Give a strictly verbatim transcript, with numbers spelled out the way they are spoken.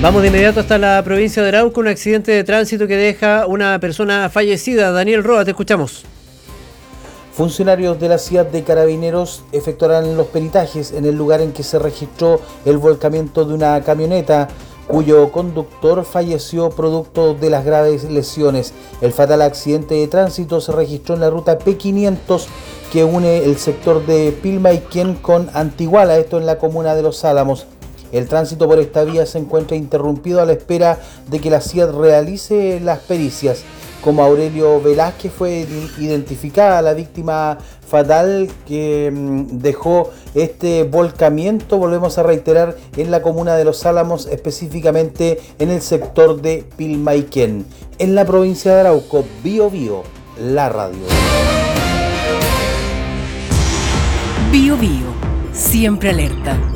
Vamos de inmediato hasta la provincia de Arauco, un accidente de tránsito que deja una persona fallecida. Daniel Roa, te escuchamos. Funcionarios de la C I A T de Carabineros efectuarán los peritajes en el lugar en que se registró el volcamiento de una camioneta, cuyo conductor falleció producto de las graves lesiones. El fatal accidente de tránsito se registró en la ruta P quinientos que une el sector de Pilmaiquén con Antiguala, esto en la comuna de Los Álamos. El tránsito por esta vía se encuentra interrumpido a la espera de que la C I A T realice las pericias. Como Aurelio Velázquez fue identificada la víctima fatal que dejó este volcamiento, volvemos a reiterar, en la comuna de Los Álamos, específicamente en el sector de Pilmaiquén. En la provincia de Arauco, Bio Bio, la radio. Bio Bio, siempre alerta.